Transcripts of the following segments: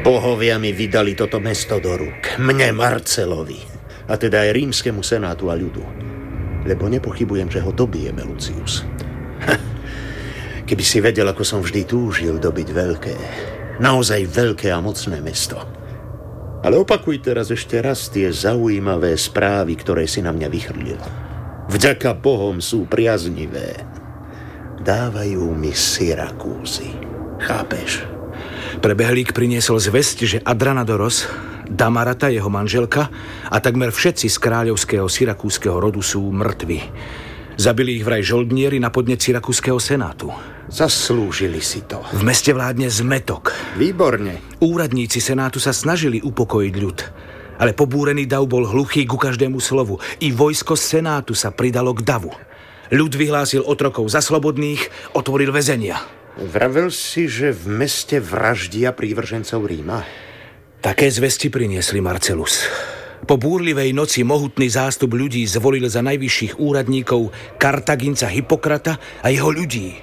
Bohovia mi vydali toto mesto do rúk. Mne, Marcelovi. A teda aj rímskemu senátu a ľudu. Lebo nepochybujem, že ho dobijeme, Lucius. Keby si vedel, ako som vždy túžil dobiť veľké, naozaj veľké a mocné mesto. Ale opakuj teraz ešte raz tie zaujímavé správy, ktoré si na mňa vychrlil. Vďaka Bohom sú priaznivé. Dávajú mi Syrakúzy. Chápeš? Prebehlík priniesol zvesť, že Adranadoros, Damarata, jeho manželka a takmer všetci z kráľovského syrakúskeho rodu sú mŕtvi. Zabili ich vraj žoldnieri na podnet syrakúskeho senátu. Zaslúžili si to. V meste vládne zmetok. Výborne. Úradníci senátu sa snažili upokojiť ľud, ale pobúrený dav bol hluchý ku každému slovu. I vojsko senátu sa pridalo k davu. Ľud vyhlásil otrokov za slobodných, otvoril väzenia. Vravel si, že v meste vraždia prívržencov Ríma? Také zvesti priniesli, Marcelus. Po búrlivej noci mohutný zástup ľudí zvolil za najvyšších úradníkov Kartaginca Hippokrata a jeho ľudí.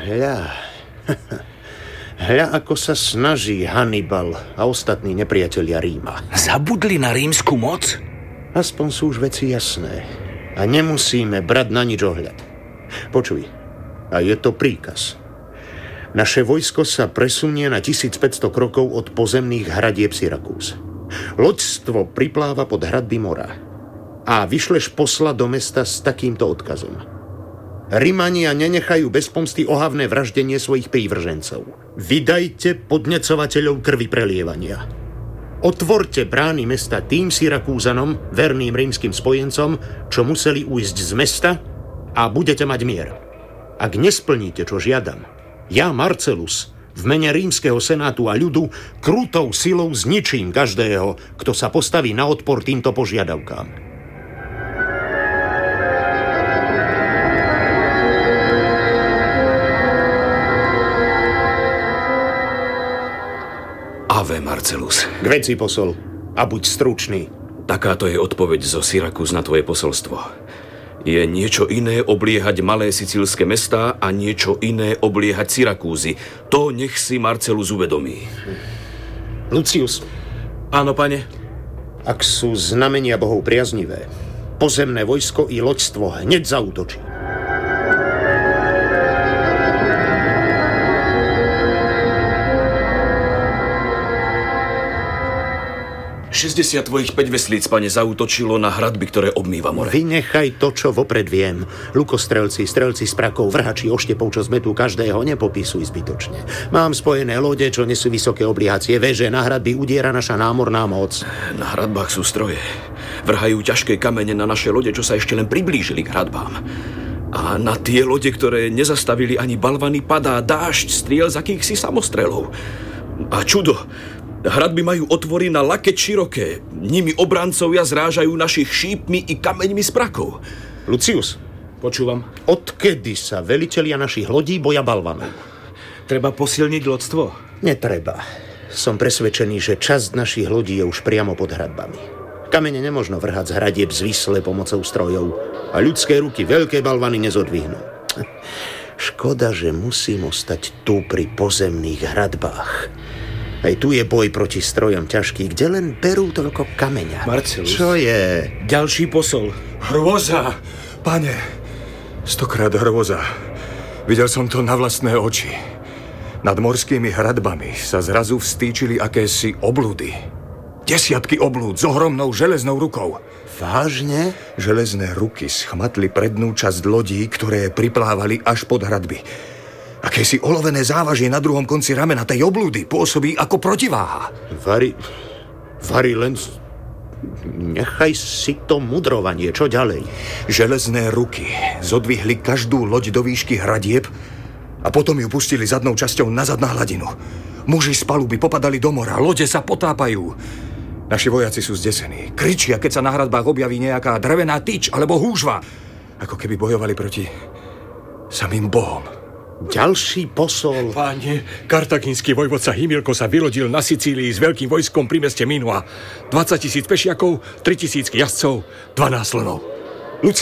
Hľa, ako sa snaží Hannibal a ostatní nepriatelia Ríma. Zabudli na rímsku moc? Aspoň sú už veci jasné. A nemusíme brať na nič ohľad. Počuj, a je to príkaz. Naše vojsko sa presunie na 1500 krokov od pozemných hradieb Syrakúz. Loďstvo pripláva pod hradby mora. A vyšleš posla do mesta s takýmto odkazom. Rimania nenechajú bez pomsty ohavné vraždenie svojich prívržencov. Vydajte podnecovateľov krvi prelievania. Otvorte brány mesta tým Syrakúzanom, verným rímskym spojencom, čo museli ujsť z mesta, a budete mať mier. Ak nesplníte, čo žiadam, ja, Marcelus, v mene rímskeho senátu a ľudu, krutou silou zničím každého, kto sa postaví na odpor týmto požiadavkám. Ave, Marcelus. K veci, posol, a buď stručný. Takáto je odpoveď zo Syrakúz na tvoje posolstvo. Je niečo iné obliehať malé sicílske mestá a niečo iné obliehať Syrakúzy. To nech si Marcelus uvedomí. Lucius. Áno, pane. Ak sú znamenia bohov priaznivé, pozemné vojsko i loďstvo hneď zaútočí. 60 tvojich 5 veslíc, pane, zaútočilo na hradby, ktoré obmýva more. Vynechaj to, čo vopred viem. Lukostrelci, strelci z prakov, vrhači, oštepov, čo zmetú každého, nepopisuj zbytočne. Mám spojené lode, čo nesú vysoké oblihácie veže, na hradby udiera naša námorná moc. Na hradbách sú stroje. Vrhajú ťažké kamene na naše lode, čo sa ešte len priblížili k hradbám. A na tie lode, ktoré nezastavili ani balvany, padá dážď striel z akýchsi samostrelov. A čudo, hradby majú otvory na lakeť široké. Nimi obrancovia zrážajú našich šípmi i kameňmi z prakov. Lucius, počúvam. Odkedy sa velitelia našich lodí boja balvanov? Treba posilniť lodstvo? Netreba. Som presvedčený, že časť našich lodí je už priamo pod hradbami. Kamene nemožno vrhať z hradieb zvisle pomocou strojov a ľudské ruky veľké balvany nezodvihnú. Škoda, že musím ostať tu pri pozemných hradbách. Aj tu je boj proti strojom ťažký, kde len berú toľko kameňa. Marcelus. Čo je? Ďalší posol. Hrôza, pane. 100-krát hrôza. Videl som to na vlastné oči. Nad morskými hradbami sa zrazu vstýčili akési oblúdy. Desiatky oblúd s ohromnou železnou rukou. Vážne? Železné ruky schmatli prednú časť lodí, ktoré priplávali až pod hradby. Akési olovené závažie na druhom konci ramena tej oblúdy pôsobí ako protiváha. Vari, len nechaj si to mudrovanie. Čo ďalej? Železné ruky zodvihli každú loď do výšky hradieb a potom ju pustili zadnou časťou nazad na hladinu. Muži z paluby popadali do mora, lode sa potápajú. Naši vojaci sú zdesení. Kričia, keď sa na hradbách objaví nejaká drevená tyč alebo húžva. Ako keby bojovali proti samým bohom. Ďalší posol. Páne, kartagínsky vojvodca Himilko sa vylodil na Sicílii s veľkým vojskom pri meste Minua. 20 000 pešiakov, 3 000 jazdcov, 12 slonov.